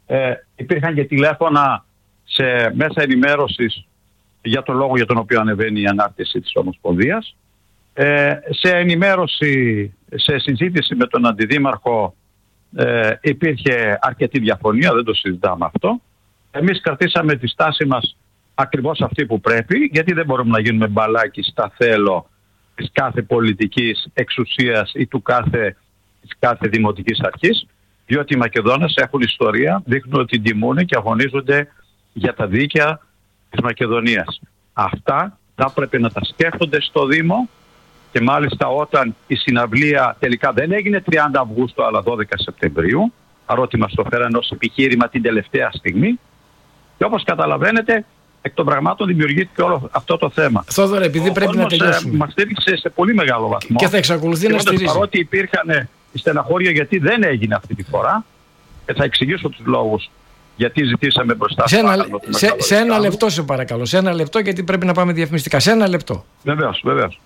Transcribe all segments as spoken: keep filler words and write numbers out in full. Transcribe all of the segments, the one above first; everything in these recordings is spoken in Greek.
Ε, υπήρχαν και τηλέφωνα σε μέσα ενημέρωσης για τον λόγο για τον οποίο ανεβαίνει η ανάρτηση της Ομοσπονδίας. Ε, σε ενημέρωση, σε συζήτηση με τον Αντιδήμαρχο ε, υπήρχε αρκετή διαφωνία, δεν το συζητάμε αυτό. Εμείς κρατήσαμε τη στάση μας ακριβώς αυτή που πρέπει, γιατί δεν μπορούμε να γίνουμε μπαλάκι στα θέλω της κάθε πολιτικής εξουσίας ή του κάθε, της κάθε δημοτικής αρχής, διότι οι Μακεδόνες έχουν ιστορία, δείχνουν ότι τιμούν και αγωνίζονται για τα δίκαια της Μακεδονίας. Αυτά θα πρέπει να τα σκέφτονται στο Δήμο, και μάλιστα όταν η συναυλία τελικά δεν έγινε τριάντα Αυγούστου αλλά δώδεκα Σεπτεμβρίου, παρότι μας το φέρανε ως επιχείρημα την τελευταία στιγμή, και όπως καταλαβαίνετε εκ των πραγμάτων δημιουργήθηκε όλο αυτό το θέμα. Θόδωρε, επειδή ο πρέπει να τελειώσουμε. Μας στήριξε σε πολύ μεγάλο βαθμό. Και θα εξακολουθεί να στηρίζει. Παρότι υπήρχαν στεναχώρια γιατί δεν έγινε αυτή τη φορά, και θα εξηγήσω τους λόγους γιατί ζητήσαμε μπροστά. Σε ένα, σε, σε ένα λεπτό σε παρακαλώ. Σε ένα λεπτό, γιατί πρέπει να πάμε διαφημιστικά. Σε ένα λεπτό. Βεβαίως, βεβαίως.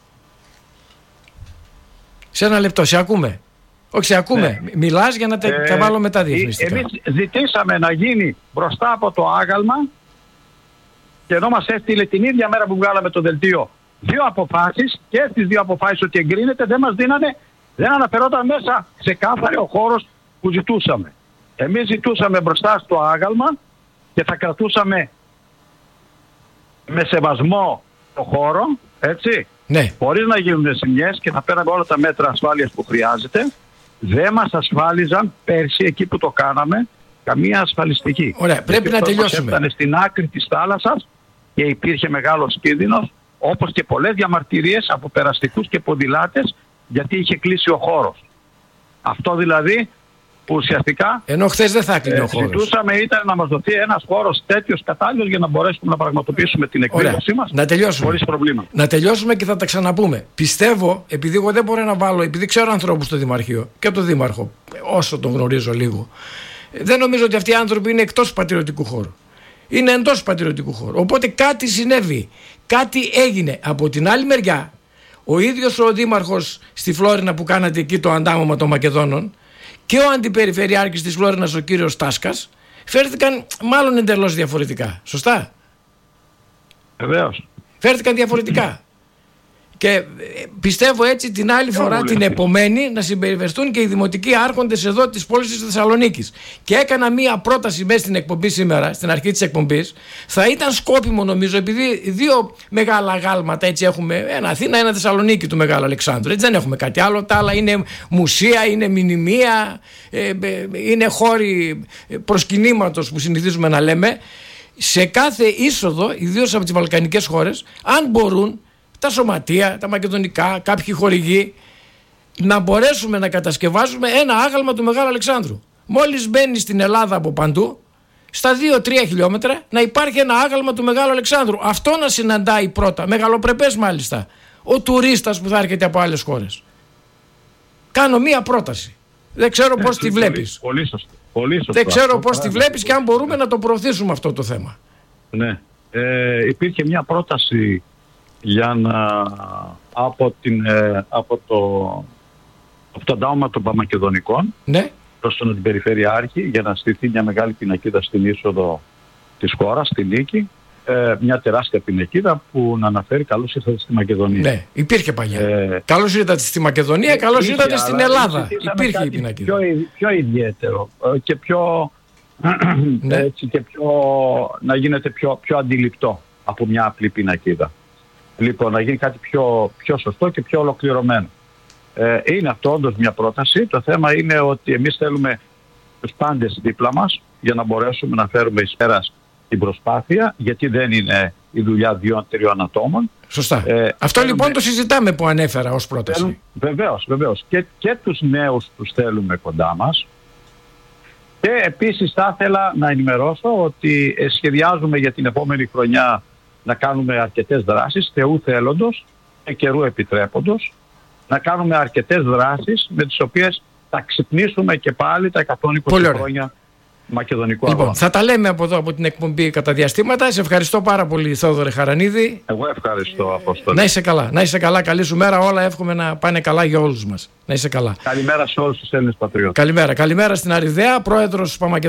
Σε ένα λεπτό, σε ακούμε. Όχι, σε ακούμε. Ναι. Μιλάς για να τα ε, βάλω μετά διαφημιστικά. Εμείς ζητήσαμε να γίνει μπροστά από το άγαλμα, και ενώ μας έστειλε την ίδια μέρα που βγάλαμε το δελτίο δύο αποφάσεις, και στις δύο αποφάσεις ότι εγκρίνεται, δεν μας δίνανε, δεν αναφερόταν μέσα ξεκάθαρο ο χώρος που ζητούσαμε. Εμείς ζητούσαμε μπροστά στο άγαλμα και θα κρατούσαμε με σεβασμό το χώρο, έτσι, ναι, χωρίς να γίνουν ζημιές, και θα πέραμε όλα τα μέτρα ασφάλειας που χρειάζεται. Δεν μας ασφάλιζαν πέρσι εκεί που το κάναμε καμία ασφαλιστική. Ωραία, πρέπει να τελειώσουμε. Ήταν στην άκρη της θάλασσας και υπήρχε μεγάλος κίνδυνος, όπως και πολλές διαμαρτυρίες από περαστικούς και ποδηλάτες, γιατί είχε κλείσει ο χώρος. Αυτό δηλαδή που ουσιαστικά, ενώ χθες δεν θα έκλεινε ε, ο χώρος, ζητούσαμε ήταν να μας δοθεί ένας χώρος τέτοιος κατάλληλος για να μπορέσουμε να πραγματοποιήσουμε την εκδήλωσή μας να τελειώσουμε. Χωρίς προβλήμα. Να τελειώσουμε και θα τα ξαναπούμε. Πιστεύω, επειδή εγώ δεν μπορώ να βάλω, επειδή ξέρω ανθρώπους στο Δημαρχείο και από τον Δήμαρχο, όσο τον γνωρίζω λίγο, δεν νομίζω ότι αυτοί οι άνθρωποι είναι εκτός πατριωτικού χώρου. Είναι εντός πατριωτικού χώρου. Οπότε κάτι συνέβη. Κάτι έγινε. Από την άλλη μεριά, ο ίδιος ο Δήμαρχος στη Φλόρινα που κάνατε εκεί το αντάμωμα των Μακεδόνων, και ο Αντιπεριφερειάρχης της Φλόρινας, ο κύριος Τάσκας, φέρθηκαν μάλλον εντελώς διαφορετικά. Σωστά? Βεβαίως. Φέρθηκαν διαφορετικά. Και πιστεύω έτσι την άλλη φορά, την επομένη, να συμπεριφερθούν και οι δημοτικοί άρχοντες εδώ της πόλης της Θεσσαλονίκης. Και έκανα μία πρόταση μέσα στην εκπομπή σήμερα, στην αρχή της εκπομπής. Θα ήταν σκόπιμο, νομίζω, επειδή δύο μεγάλα αγάλματα έτσι έχουμε, ένα Αθήνα, ένα Θεσσαλονίκη του Μεγάλου Αλεξάνδρου. Έτσι δεν έχουμε κάτι άλλο. Τα άλλα είναι μουσεία, είναι μνημεία, είναι χώροι προσκυνήματος που συνηθίζουμε να λέμε. Σε κάθε είσοδο, ιδίως από τις βαλκανικές χώρες, αν μπορούν τα σωματεία, τα μακεδονικά, κάποιοι χορηγοί, να μπορέσουμε να κατασκευάσουμε ένα άγαλμα του Μεγάλου Αλεξάνδρου. Μόλις μπαίνει στην Ελλάδα από παντού, στα δύο τρία χιλιόμετρα, να υπάρχει ένα άγαλμα του Μεγάλου Αλεξάνδρου. Αυτό να συναντάει πρώτα, μεγαλοπρεπές μάλιστα, ο τουρίστας που θα έρχεται από άλλες χώρες. Κάνω μία πρόταση. Δεν ξέρω πώς τη βλέπεις. Πολύ σωστό. Πολύ σωστό. Δεν ξέρω αυτό, πώς τη βλέπεις και αν μπορούμε να το προωθήσουμε αυτό το θέμα. Ναι. Ε, υπήρχε μια πρόταση για να από, την, ε, από το από το αντάμωμα των Παμακεδονικών, ναι, προς τον Αντιπεριφερειάρχη, για να στηθεί μια μεγάλη πινακίδα στην είσοδο της χώρας, στη Νίκη, ε, μια τεράστια πινακίδα που να αναφέρει καλώς ήρθατε στη Μακεδονία. Ναι, υπήρχε παλιά. Ε, καλώς ήρθατε στη Μακεδονία, καλώς ήρθατε στην Ελλάδα. Υπήρχε η πινακίδα. Πιο, πιο ιδιαίτερο και πιο, ναι, έτσι, και πιο, να γίνεται πιο, πιο αντιληπτό από μια απλή πινακίδα. Λοιπόν, να γίνει κάτι πιο, πιο σωστό και πιο ολοκληρωμένο. Ε, είναι αυτό όντως μια πρόταση. Το θέμα είναι ότι εμείς θέλουμε τους πάντες δίπλα μας για να μπορέσουμε να φέρουμε εις πέρας την προσπάθεια, γιατί δεν είναι η δουλειά δύο-τριών ατόμων. Σωστά. Ε, αυτό θέλουμε, λοιπόν το συζητάμε που ανέφερα ως πρόταση. Θέλουμε, βεβαίως, βεβαίως. Και, και τους νέους τους θέλουμε κοντά μας. Και επίσης θα ήθελα να ενημερώσω ότι σχεδιάζουμε για την επόμενη χρονιά να κάνουμε αρκετές δράσεις, Θεού θέλοντος και καιρού επιτρέποντος, να κάνουμε αρκετές δράσεις με τις οποίες θα ξυπνήσουμε και πάλι τα εκατόν είκοσι χρόνια μακεδονικού αγώνα. Λοιπόν, θα τα λέμε από εδώ από την εκπομπή κατά διαστήματα. Σε ευχαριστώ πάρα πολύ, Θόδωρε Χαρανίδη. Εγώ ευχαριστώ, Απόστολη. Να είσαι καλά, να είσαι καλά, καλή σου μέρα, όλα εύχομαι να πάνε καλά για όλους μας. Να είσαι καλά. Καλημέρα σε όλους τους Έλληνες πατριώτες. Καλημέρα, καλημέρα στην Αριδαία, πρόεδρος Παμακεδονίας.